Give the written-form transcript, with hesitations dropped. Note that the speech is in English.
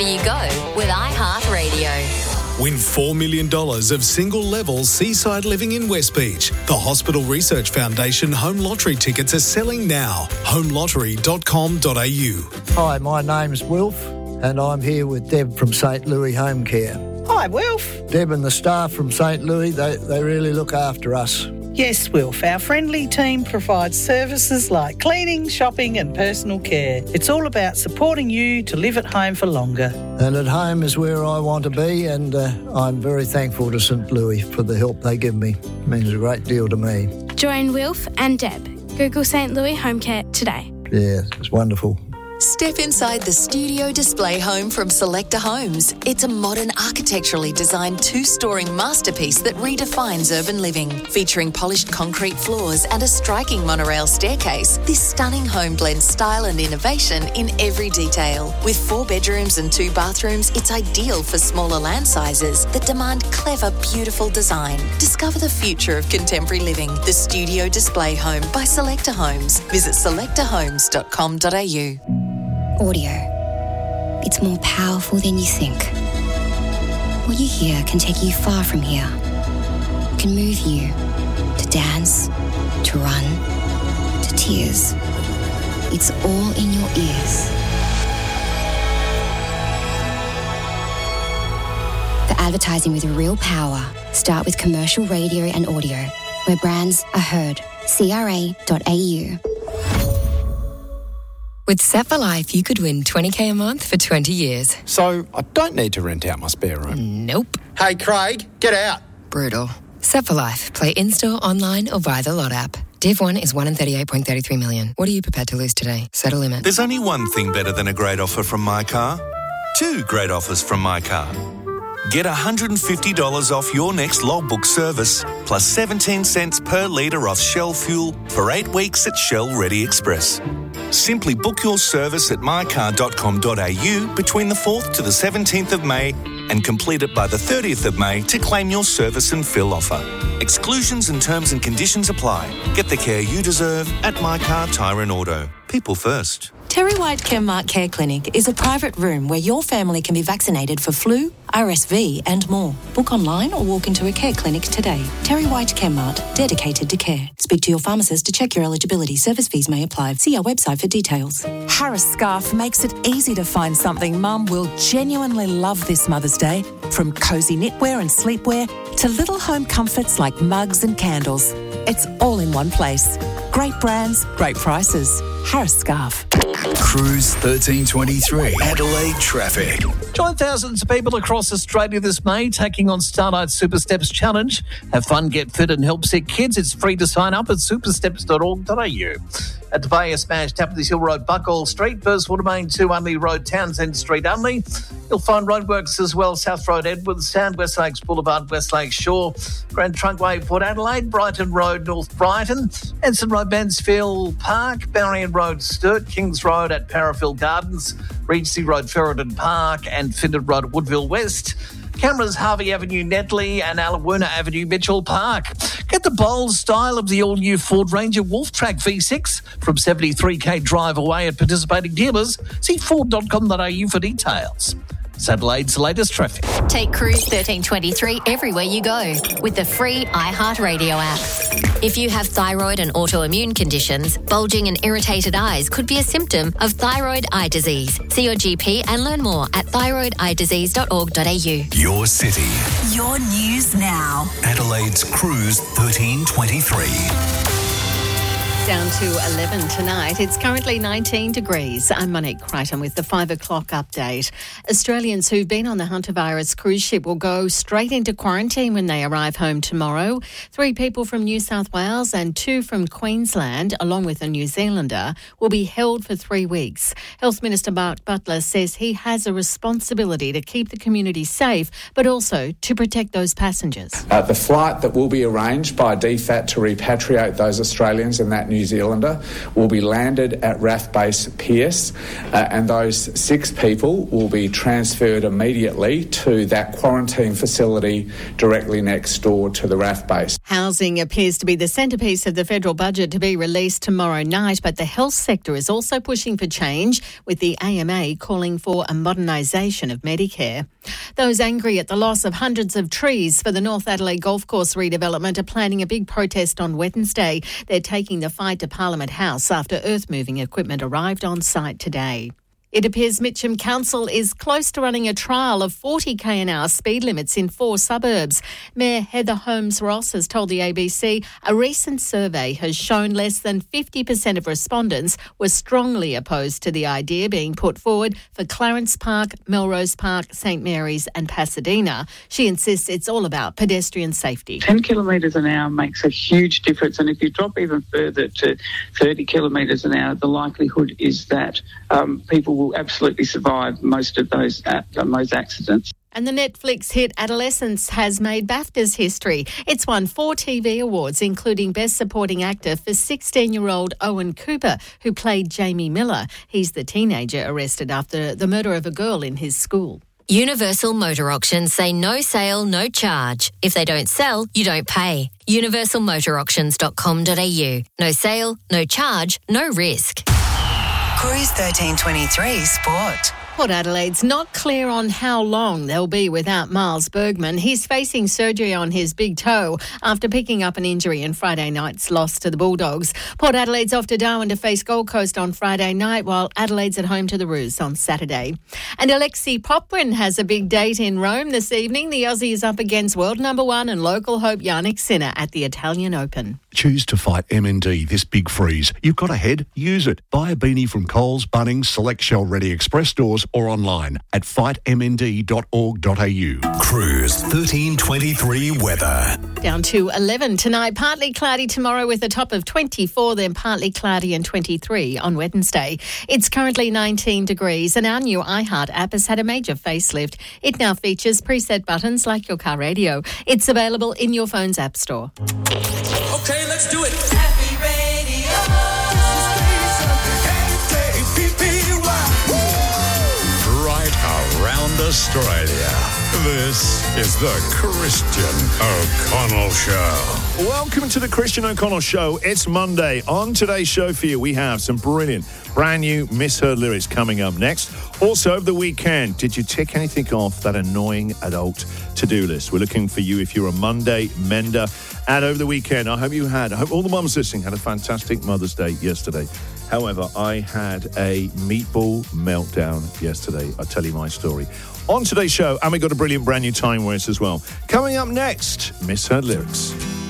wherever you go with iHeartRadio. Win $4 million of single-level seaside living in West Beach. The Hospital Research Foundation home lottery tickets are selling now. homelottery.com.au. Hi, my name's Wilf, and I'm here with Deb from St. Louis Home Care. Hi, Wilf. Deb and the staff from St. Louis, they really look after us. Yes, Wilf. Our friendly team provides services like cleaning, shopping and personal care. It's all about supporting you to live at home for longer. And at home is where I want to be, and I'm very thankful to St. Louis for the help they give me. It means a great deal to me. Join Wilf and Deb. Google St. Louis Home Care today. Yeah, it's wonderful. Step inside the studio display home from Selector Homes. It's a modern, architecturally designed 2-storey masterpiece that redefines urban living. Featuring polished concrete floors and a striking monorail staircase, this stunning home blends style and innovation in every detail. With 4 bedrooms and 2 bathrooms, it's ideal for smaller land sizes that demand clever, beautiful design. Discover the future of contemporary living. The studio display home by Selector Homes. Visit selectorhomes.com.au. Audio. It's more powerful than you think. What you hear can take you far from here. It can move you to dance, to run, to tears. It's all in your ears. For advertising with real power, start with commercial radio and audio, where brands are heard. CRA.au. With Set for Life, you could win $20,000 a month for 20 years. So I don't need to rent out my spare room. Nope. Hey, Craig, get out. Brutal. Set for Life. Play in-store, online or via the Lot app. Div 1 is 1 in 38.33 million. What are you prepared to lose today? Set a limit. There's only one thing better than a great offer from My Car. 2 great offers from My Car. Get $150 off your next logbook service, plus 17 cents per litre off Shell fuel for 8 weeks at Shell Ready Express. Simply book your service at mycar.com.au between the 4th to the 17th of May and complete it by the 30th of May to claim your service and fill offer. Exclusions and terms and conditions apply. Get the care you deserve at My Car Tyre and Auto. People first. Terry White Chemmart Care Clinic is a private room where your family can be vaccinated for flu, RSV and more. Book online or walk into a care clinic today. Terry White Chemmart, dedicated to care. Speak to your pharmacist to check your eligibility. Service fees may apply. See our website for details. Harris Scarf makes it easy to find something Mum will genuinely love this Mother's Day. From cosy knitwear and sleepwear to little home comforts like mugs and candles. It's all in one place. Great brands, great prices. Harris Scarf. Cruise 1323 Adelaide traffic. Join thousands of people across Australia this May taking on Starlight Super Steps Challenge. Have fun, get fit and help sick kids. It's free to sign up at supersteps.org.au. At Devaya, smashed Tapper's Hill Road, Buckall Street, First Water Main 2 Unley Road, Townsend Street, Unley. You'll find roadworks as well, South Road, Edwardstown, West Lakes Boulevard, West Lakes Shore, Grand Trunkway, Port Adelaide, Brighton Road, North Brighton, Ensign Road, Mansfield Park, Barrion Road, Sturt, Kings Road at Parafield Gardens, Regency Road, Ferryden Park and Findon Road at Woodville West. Cameras, Harvey Avenue, Netley and Alawuna Avenue, Mitchell Park. Get the bold style of the all-new Ford Ranger Wolf Track V6 from 73k drive away at participating dealers. See Ford.com.au for details. Adelaide's latest traffic. Take Cruise 1323 everywhere you go with the free iHeartRadio app. If you have thyroid and autoimmune conditions, bulging and irritated eyes could be a symptom of thyroid eye disease. See your GP and learn more at thyroideyedisease.org.au. Your city. Your news now. Adelaide's Cruise 1323. Down to 11 tonight. It's currently 19 degrees. I'm Monique Crichton with the 5 o'clock update. Australians who've been on the Hunter-virus cruise ship will go straight into quarantine when they arrive home tomorrow. 3 people from New South Wales and 2 from Queensland, along with a New Zealander, will be held for 3 weeks. Health Minister Mark Butler says he has a responsibility to keep the community safe, but also to protect those passengers. The flight that will be arranged by DFAT to repatriate those Australians and that New New Zealander will be landed at RAF Base Pearce, and those 6 people will be transferred immediately to that quarantine facility directly next door to the RAF base. Housing appears to be the centrepiece of the federal budget to be released tomorrow night, but the health sector is also pushing for change, with the AMA calling for a modernisation of Medicare. Those angry at the loss of hundreds of trees for the North Adelaide Golf Course redevelopment are planning a big protest on Wednesday. They're taking the fight to Parliament House after earth-moving equipment arrived on site today. It appears Mitcham Council is close to running a trial of 40 km/h speed limits in 4 suburbs. Mayor Heather Holmes-Ross has told the ABC a recent survey has shown less than 50% of respondents were strongly opposed to the idea being put forward for Clarence Park, Melrose Park, St Mary's and Pasadena. She insists it's all about pedestrian safety. 10 kilometres an hour makes a huge difference, and if you drop even further to 30 kilometres an hour, the likelihood is that people will absolutely survive most of those accidents. And the Netflix hit Adolescence has made BAFTA's history. It's won 4 TV awards, including Best Supporting Actor for 16-year-old Owen Cooper, who played Jamie Miller. He's the teenager arrested after the murder of a girl in his school. Universal Motor Auctions say no sale, no charge. If they don't sell, you don't pay. universalmotorauctions.com.au. No sale, no charge, no risk. Cruise 1323 Sport. Port Adelaide's not clear on how long they'll be without Miles Bergman. He's facing surgery on his big toe after picking up an injury in Friday night's loss to the Bulldogs. Port Adelaide's off to Darwin to face Gold Coast on Friday night, while Adelaide's at home to the Roos on Saturday. And Alexei Popyrin has a big date in Rome this evening. The Aussie is up against world number 1 and local hope Yannick Sinner at the Italian Open. Choose to fight MND this big freeze. You've got a head, use it. Buy a beanie from Coles, Bunnings, select Shell Ready Express stores or online at fightmnd.org.au. Cruise 1323 weather. Down to 11 tonight, partly cloudy tomorrow with a top of 24, then partly cloudy and 23 on Wednesday. It's currently 19 degrees and our new iHeart app has had a major facelift. It now features preset buttons like your car radio. It's available in your phone's app store. Okay, let's do it. Happy Radio. Right around Australia. This is the Christian O'Connell Show. Welcome to the Christian O'Connell Show. It's Monday. On today's show for you, we have some brilliant, brand new misheard lyrics coming up next. Also, over the weekend, did you tick anything off that annoying adult to-do list? We're looking for you if you're a Monday mender. And over the weekend, I hope all the mums listening had a fantastic Mother's Day yesterday. However, I had a meatball meltdown yesterday. I'll tell you my story on today's show. And we got a brilliant brand new time waste as well. Coming up next, misheard lyrics.